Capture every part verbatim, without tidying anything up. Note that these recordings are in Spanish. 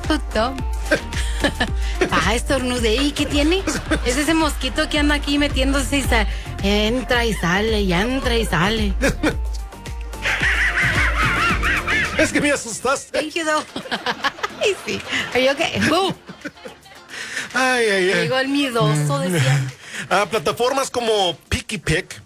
producto. Ah, estornudé. ¿Y qué tiene? Es ese mosquito que anda aquí metiéndose y sale. Entra y sale, y entra y sale. Es que me asustaste. Thank you, though. Ay, sí. Are you okay? Boo. Ay, ay, ay. Llegó el miedoso, decía. Ah, plataformas como PickyPick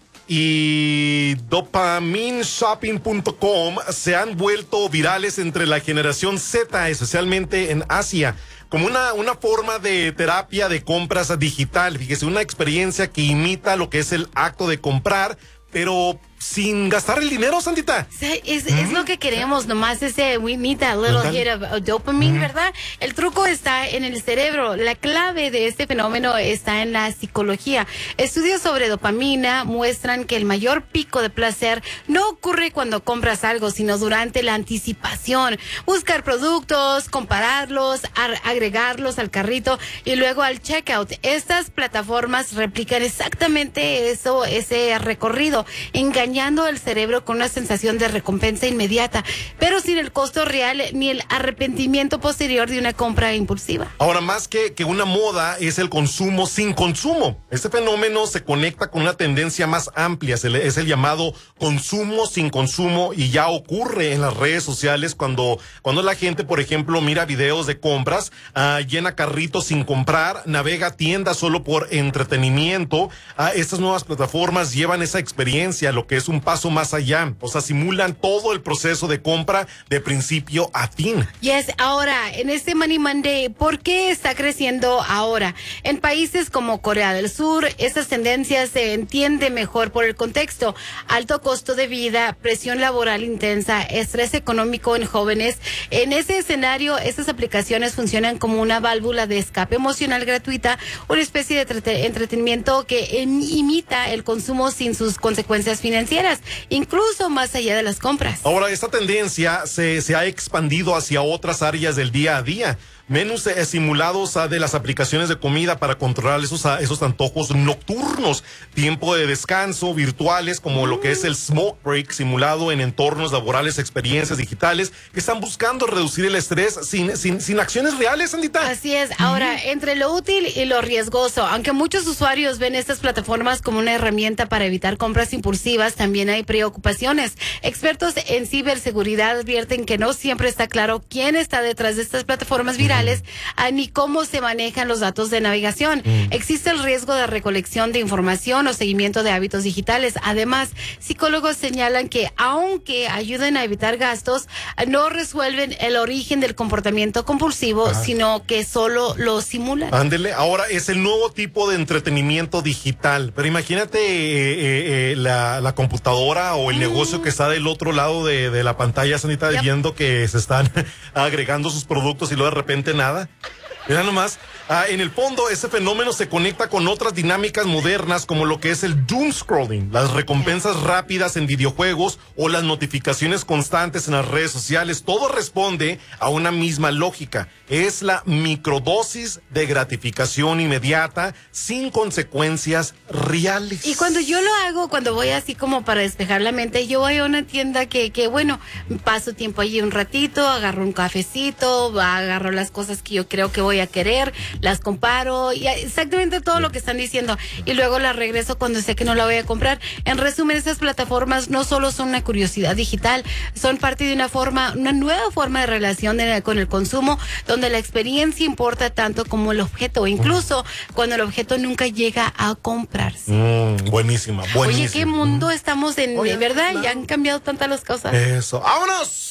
y Dopamine Shopping punto com se han vuelto virales entre la generación Z, especialmente en Asia, como una, una forma de terapia de compras digital. Fíjese, una experiencia que imita lo que es el acto de comprar, pero sin gastar el dinero, Sandita. Sí, es, mm-hmm. es lo que queremos, nomás ese we need that little hit of, of dopamine, mm-hmm. ¿verdad? El truco está en el cerebro. La clave de este fenómeno está en la psicología. Estudios sobre dopamina muestran que el mayor pico de placer no ocurre cuando compras algo, sino durante la anticipación. Buscar productos, compararlos, agregarlos al carrito y luego al checkout. Estas plataformas replican exactamente eso, ese recorrido, engañando el cerebro con una sensación de recompensa inmediata, pero sin el costo real ni el arrepentimiento posterior de una compra impulsiva. Ahora, más que, que una moda, es el consumo sin consumo. Este fenómeno se conecta con una tendencia más amplia, es el, es el llamado consumo sin consumo, y ya ocurre en las redes sociales cuando, cuando la gente, por ejemplo, mira videos de compras, uh, llena carritos sin comprar, navega tiendas solo por entretenimiento. Uh, estas nuevas plataformas llevan esa experiencia, lo que es un paso más allá, o sea, simulan todo el proceso de compra de principio a fin. Yes, ahora, en este Money Monday, ¿por qué está creciendo ahora? En países como Corea del Sur, estas tendencias se entienden mejor por el contexto: alto costo de vida, presión laboral intensa, estrés económico en jóvenes. En ese escenario, estas aplicaciones funcionan como una válvula de escape emocional gratuita, una especie de entre- entretenimiento que em- imita el consumo sin sus consecuencias financieras, incluso más allá de las compras. Ahora, esta tendencia se, se ha expandido hacia otras áreas del día a día. Menús eh, simulados ah, de las aplicaciones de comida para controlar esos, ah, esos antojos nocturnos, tiempo de descanso virtuales como mm. lo que es el smoke break simulado en entornos laborales, experiencias digitales que están buscando reducir el estrés sin, sin, sin acciones reales, Andita. Así es. Ahora, mm. entre lo útil y lo riesgoso, aunque muchos usuarios ven estas plataformas como una herramienta para evitar compras impulsivas, también hay preocupaciones. Expertos en ciberseguridad advierten que no siempre está claro quién está detrás de estas plataformas virales, Mm. ni cómo se manejan los datos de navegación. Mm. Existe el riesgo de recolección de información o seguimiento de hábitos digitales. Además, psicólogos señalan que aunque ayuden a evitar gastos, no resuelven el origen del comportamiento compulsivo, ah. sino que solo lo simulan. Ándele, ahora es el nuevo tipo de entretenimiento digital. Pero imagínate eh, eh, eh, la, la computadora o el mm. negocio que está del otro lado de, de la pantalla, Sanita, yep. viendo que se están agregando sus productos y luego de repente nada. Mira nomás, ah, en el fondo ese fenómeno se conecta con otras dinámicas modernas como lo que es el doom scrolling, las recompensas rápidas en videojuegos o las notificaciones constantes en las redes sociales. Todo responde a una misma lógica. Es la microdosis de gratificación inmediata sin consecuencias reales. Y cuando yo lo hago, cuando voy así como para despejar la mente, yo voy a una tienda que, que bueno, paso tiempo allí un ratito, agarro un cafecito, agarro las cosas que yo creo que voy a querer, las comparo, y exactamente todo lo que están diciendo, y luego las regreso cuando sé que no la voy a comprar. En resumen, estas plataformas no solo son una curiosidad digital, son parte de una forma, una nueva forma de relación de, con el consumo, donde la experiencia importa tanto como el objeto, incluso cuando el objeto nunca llega a comprarse. Mm, buenísima, buenísima. Oye, ¿qué mundo estamos en? Oye, ¿verdad? La... Ya han cambiado tantas las cosas. Eso. ¡Vámonos!